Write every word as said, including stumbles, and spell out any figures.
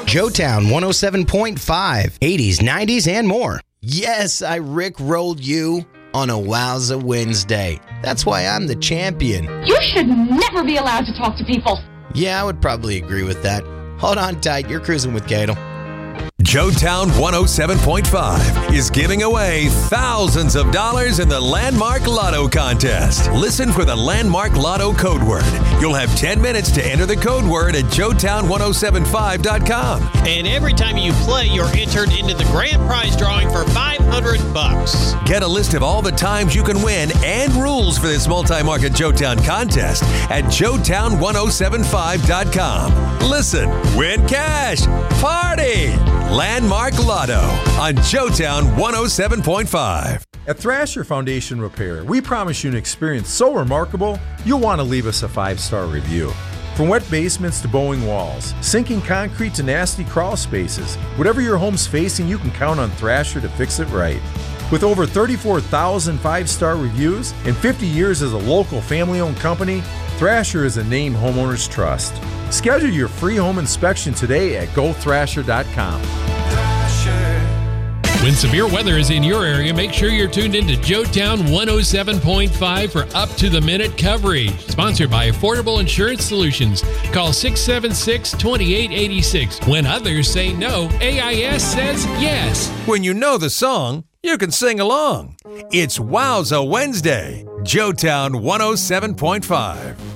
Joetown one oh seven point five, eighties, nineties, and more. Yes, I Rick-rolled you on a Wowza Wednesday. That's why I'm the champion. You should never be allowed to talk to people. Yeah, I would probably agree with that. Hold on tight, you're cruising with Cato. Joetown one oh seven point five is giving away thousands of dollars in the Landmark Lotto contest. Listen for the Landmark Lotto code word. You'll have ten minutes to enter the code word at joetown ten seventy-five dot com. And every time you play, you're entered into the grand prize drawing for five hundred bucks. Get a list of all the times you can win and rules for this multi-market Joetown contest at joetown ten seventy-five dot com. Listen, win cash, party! Landmark Lotto on Joetown one oh seven point five. At Thrasher Foundation Repair, we promise you an experience so remarkable, you'll want to leave us a five-star review. From wet basements to bowing walls, sinking concrete to nasty crawl spaces, whatever your home's facing, you can count on Thrasher to fix it right. With over thirty-four thousand five-star reviews and fifty years as a local family-owned company, Thrasher is a name homeowners trust. Schedule your free home inspection today at go thrasher dot com. When severe weather is in your area, make sure you're tuned into Joetown one oh seven point five for up-to-the-minute coverage. Sponsored by Affordable Insurance Solutions. Call six seven six, two eight eight six. When others say no, A I S says yes. When you know the song, you can sing along. It's Wowza Wednesday, Joetown one oh seven point five.